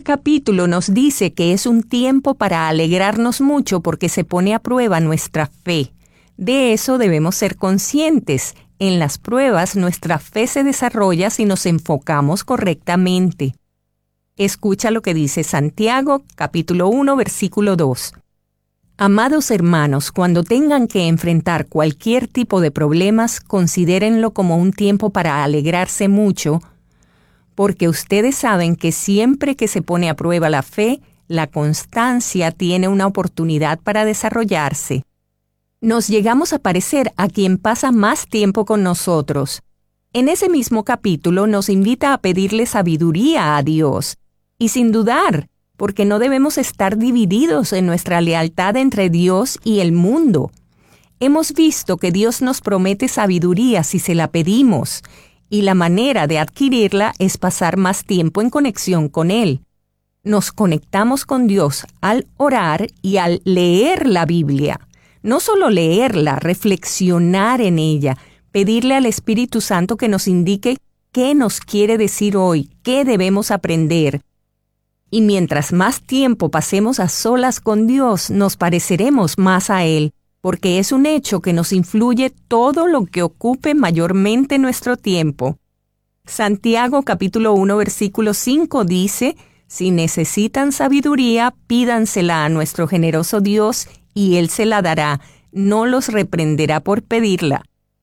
capítulo nos dice que es un tiempo para alegrarnos mucho porque se pone a prueba nuestra fe. De eso debemos ser conscientes. En las pruebas nuestra fe se desarrolla si nos enfocamos correctamente. Escucha lo que dice Santiago, capítulo 1, versículo 2. Amados hermanos, cuando tengan que enfrentar cualquier tipo de problemas, considérenlo como un tiempo para alegrarse mucho, porque ustedes saben que siempre que se pone a prueba la fe, la constancia tiene una oportunidad para desarrollarse. Nos llegamos a parecer a quien pasa más tiempo con nosotros. En ese mismo capítulo nos invita a pedirle sabiduría a Dios, y sin dudar, porque no debemos estar divididos en nuestra lealtad entre Dios y el mundo. Hemos visto que Dios nos promete sabiduría si se la pedimos, y la manera de adquirirla es pasar más tiempo en conexión con Él. Nos conectamos con Dios al orar y al leer la Biblia. No solo leerla, reflexionar en ella, pedirle al Espíritu Santo que nos indique qué nos quiere decir hoy, qué debemos aprender. Y mientras más tiempo pasemos a solas con Dios, nos pareceremos más a Él, porque es un hecho que nos influye todo lo que ocupe mayormente nuestro tiempo. Santiago capítulo 1 versículo 5 dice: si necesitan sabiduría, pídansela a nuestro generoso Dios y Él se la dará, no los reprenderá por pedirla.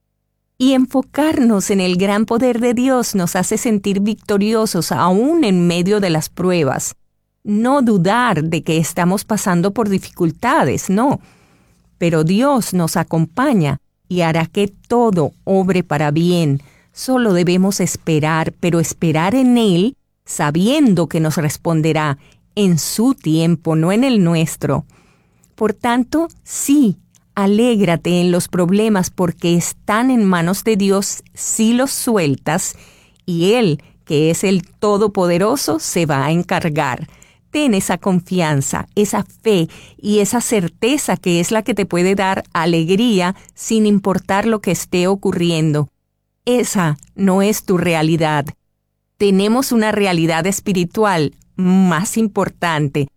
Y enfocarnos en el gran poder de Dios nos hace sentir victoriosos aún en medio de las pruebas. No dudar de que estamos pasando por dificultades, no. Pero Dios nos acompaña y hará que todo obre para bien. Solo debemos esperar, pero esperar en Él, sabiendo que nos responderá en su tiempo, no en el nuestro. Por tanto, sí, alégrate en los problemas porque están en manos de Dios si los sueltas, y Él, que es el Todopoderoso, se va a encargar. Ten esa confianza, esa fe y esa certeza que es la que te puede dar alegría sin importar lo que esté ocurriendo. Esa no es tu realidad. Tenemos una realidad espiritual más importante.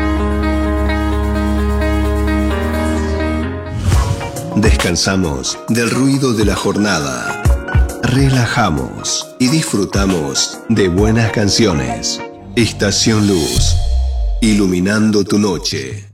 Descansamos del ruido de la jornada. Relajamos y disfrutamos de buenas canciones. Estación Luz, iluminando tu noche.